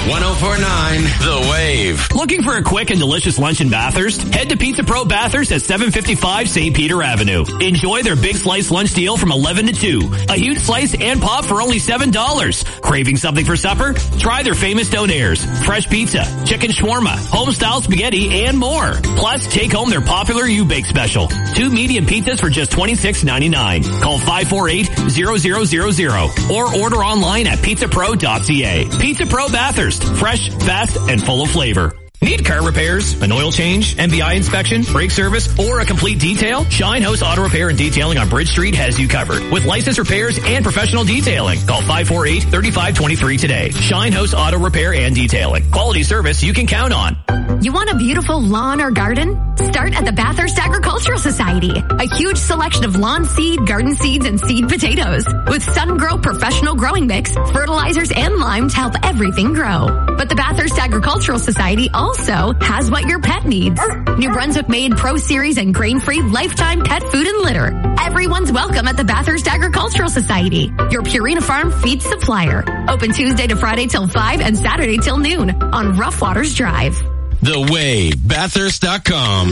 104.9 The Wave. Looking for a quick and delicious lunch in Bathurst? Head to Pizza Pro Bathurst at 755 St. Peter Avenue. Enjoy their big slice lunch deal from 11 to 2. A huge slice and pop for only $7. Craving something for supper? Try their famous donaires, fresh pizza, chicken shawarma, home-style spaghetti, and more. Plus, take home their popular U-Bake special. 2 medium pizzas for just $26.99. Call 548-0000 or order online at pizzapro.ca. Pizza Pro Bathurst. Fresh, fast, and full of flavor. Need car repairs, an oil change, MBI inspection, brake service, or a complete detail? Shine House Auto Repair and Detailing on Bridge Street has you covered with licensed repairs and professional detailing. Call 548-3523 today. Shine House Auto Repair and Detailing. Quality service you can count on. You want a beautiful lawn or garden? Start at the Bathurst Agricultural Society. A huge selection of lawn seed, garden seeds, and seed potatoes. With SunGrow Professional Growing Mix, fertilizers, and lime to help everything grow. But the Bathurst Agricultural Society also has what your pet needs. New Brunswick made Pro Series and grain-free lifetime pet food and litter. Everyone's welcome at the Bathurst Agricultural Society, your Purina Farm feed supplier. Open Tuesday to Friday till 5 and Saturday till noon on Rough Waters Drive. The Wave, Bathurst.com.